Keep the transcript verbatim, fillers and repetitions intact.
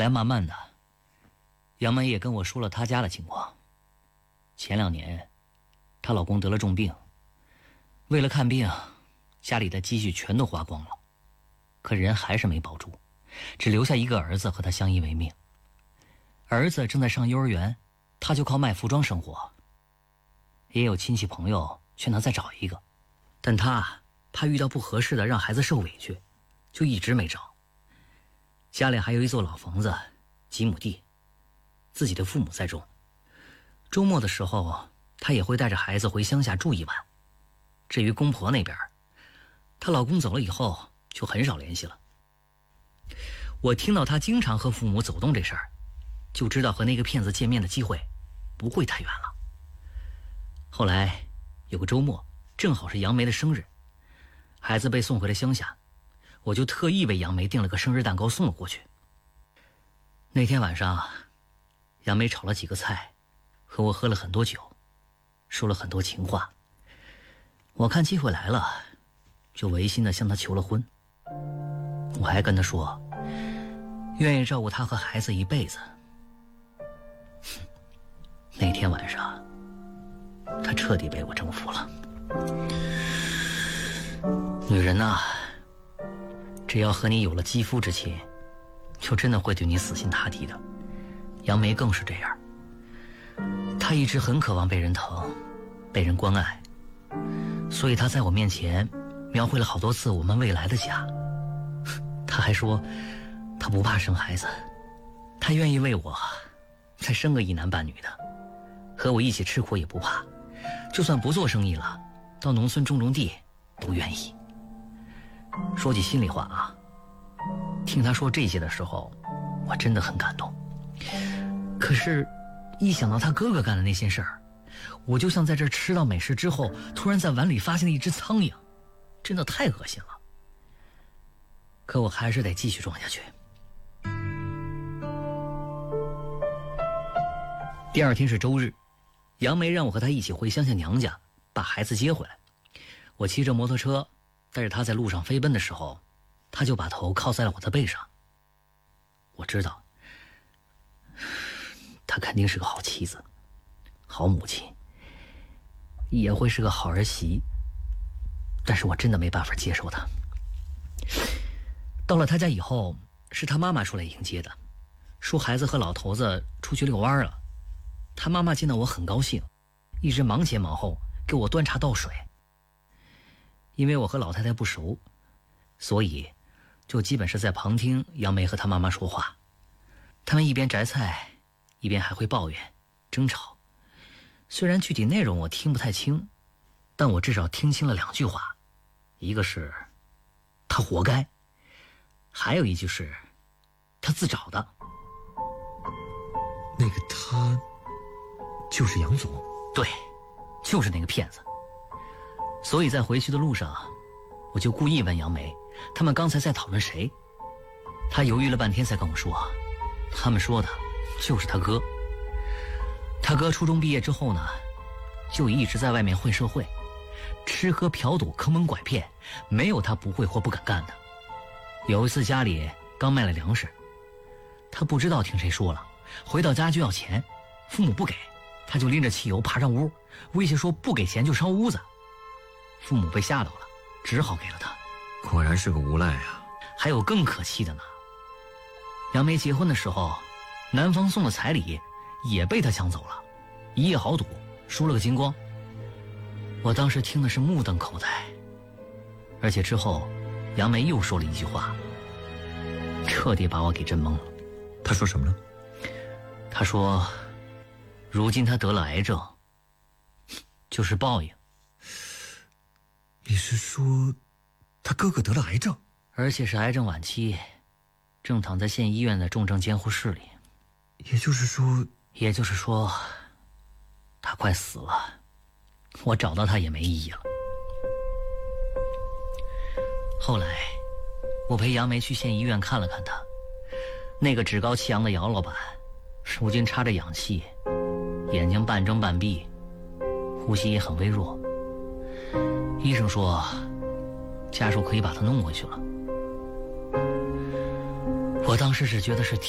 来慢慢的，杨梅也跟我说了她家的情况。前两年，她老公得了重病，为了看病，家里的积蓄全都花光了，可人还是没保住，只留下一个儿子和她相依为命。儿子正在上幼儿园，她就靠卖服装生活。也有亲戚朋友劝她再找一个，但她怕遇到不合适的让孩子受委屈，就一直没找。家里还有一座老房子，几亩地，自己的父母在种。周末的时候，她也会带着孩子回乡下住一晚。至于公婆那边，她老公走了以后就很少联系了。我听到她经常和父母走动这事儿，就知道和那个骗子见面的机会不会太远了。后来有个周末，正好是杨梅的生日，孩子被送回了乡下，我就特意为杨梅订了个生日蛋糕送了过去。那天晚上，杨梅炒了几个菜，和我喝了很多酒，说了很多情话。我看机会来了，就违心地向她求了婚。我还跟她说，愿意照顾她和孩子一辈子。那天晚上，她彻底被我征服了。女人呐、啊，只要和你有了肌肤之亲，就真的会对你死心塌地的。杨梅更是这样，她一直很渴望被人疼，被人关爱，所以她在我面前描绘了好多次我们未来的家。她还说她不怕生孩子，她愿意为我再生个一男半女的，和我一起吃苦也不怕，就算不做生意了，到农村种种地都愿意。说起心里话啊，听她说这些的时候，我真的很感动。可是一想到她哥哥干的那些事儿，我就像在这吃到美食之后突然在碗里发现了一只苍蝇，真的太恶心了。可我还是得继续装下去。第二天是周日，杨梅让我和她一起回乡下娘家把孩子接回来。我骑着摩托车带着她在路上飞奔的时候，她就把头靠在了我的背上。我知道她肯定是个好妻子，好母亲，也会是个好儿媳，但是我真的没办法接受她。到了她家以后，是她妈妈出来迎接的，说孩子和老头子出去遛弯了。她妈妈见到我很高兴，一直忙前忙后给我端茶倒水。因为我和老太太不熟，所以就基本是在旁听杨梅和她妈妈说话。他们一边摘菜，一边还会抱怨争吵。虽然具体内容我听不太清，但我至少听清了两句话，一个是他活该，还有一句是他自找的。 那个他就是杨总？ 对，就是那个骗子。所以在回去的路上，我就故意问杨梅他们刚才在讨论谁。他犹豫了半天才跟我说，他们说的就是他哥。他哥初中毕业之后呢，就一直在外面混社会，吃喝嫖赌坑蒙拐骗，没有他不会或不敢干的。有一次家里刚卖了粮食，他不知道听谁说了，回到家就要钱，父母不给，他就拎着汽油爬上屋，威胁说不给钱就烧屋子。父母被吓到了，只好给了他。 果然是个无赖啊！ 还有更可气的呢，杨梅结婚的时候，男方送的彩礼也被他抢走了，一夜豪赌输了个精光。我当时听的是目瞪口呆，而且之后杨梅又说了一句话，彻底把我给震懵了。 他说什么呢？ 他说如今他得了癌症，就是报应。 你是说他哥哥得了癌症？ 而且是癌症晚期，正躺在县医院的重症监护室里。 也就是说也就是说他快死了，我找到他也没意义了。后来我陪杨梅去县医院看了看他，那个趾高气扬的姚老板如今插着氧气，眼睛半睁半闭，呼吸也很微弱。医生说家属可以把他弄回去了。我当时只觉得是